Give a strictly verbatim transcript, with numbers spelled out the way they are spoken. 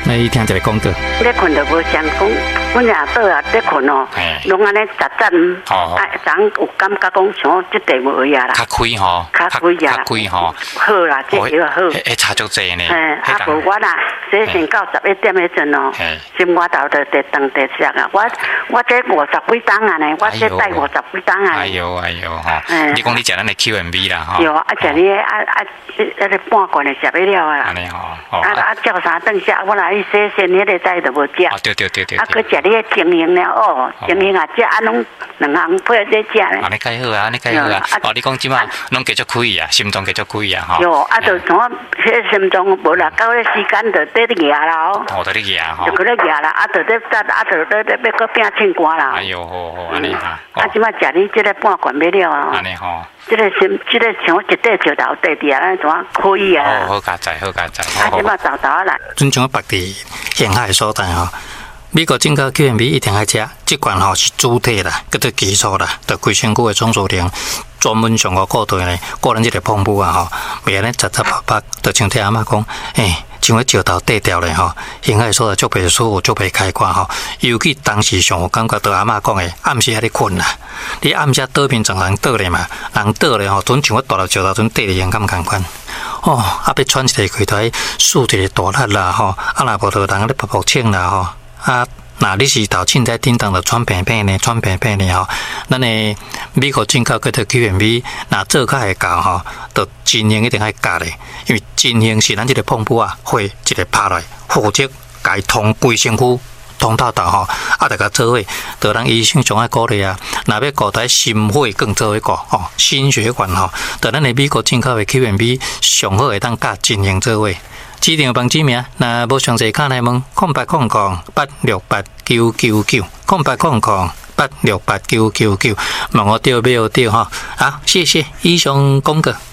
那伊听一个广告。 咧困就无相讲，阮夜倒啊咧困哦，拢安尼十站，啊，昨有感觉讲像即地无呀啦。 较开吼， 较开呀， 较开吼。 好啦，这药好。 会差足济呢。 哎，啊无我啦，洗先到十一点迄阵哦，心肝头就地动地石啊，我我这五十几档啊呢，我这带五十几档啊。 哎呦哎呦吼，你讲你食咱的 Q and B 啦吼。 有啊，食你啊啊，那个半罐的食不了啊。 安尼吼。 啊啊，叫啥顿食，我来洗先迄个菜都无食。 哦，对对对对。 啊，佮食你个精英了哦，精英啊，食啊拢两行配在食咧。 安尼介好啊，安尼介好啊。哦，你讲即马拢继续开啊，心脏继续开啊，吼。 有啊，就从迄心脏无啦，到迄时间就得咧牙啦哦。 哦，得咧牙吼。 就去咧牙啦，啊，就咧得啊，就咧咧要搁拼唱歌啦。 哎呦，好好安尼哈。 啊，即马食你即个半罐要了啊。 安尼吼。 即个心，即个像一块石头地地啊，安怎可以啊？ 哦，好加载，好加载。 啊，即马豆豆来。 准像北地沿海所在吼。美国进口 Q and B 一定爱食，即款吼是主体啦，叫做基础啦，就规身躯的总数量，专门上个固定咧。个人即个碰布啊吼，袂安尼杂杂白白，就像听阿嬷讲，诶，像个石头底掉咧吼，沿海所在足袂舒服，足袂开阔吼。尤其当时上有感觉到阿嬷讲诶，暗时遐咧困啦，你暗时倒片床人倒咧嘛，人倒咧吼，准像我大粒石头准底咧样咁共款。哦，啊，要喘一个气台，输一个大力啦吼，啊，若无就人咧噗噗清啦吼。啊，那你是头凊彩叮当就喘平平呢，喘平平呢吼。咱的美国进口嗰条 Q and B， 那做较会教吼，就真型一定爱教咧，因为真型是咱这个碰布啊，会一个拍来，负责解通规身躯。通透透吼，啊，大家做伙，就咱医生上爱鼓励啊。若要顾台心血更做伙顾吼，心血管吼，就咱的美国进口的 Q and B 上好会当甲真型做伙。指定帮指名，若无详细看来问，空八空空八六八九九九，空八空空八六八九九九，问我对没有对哈？好，谢谢以上公告。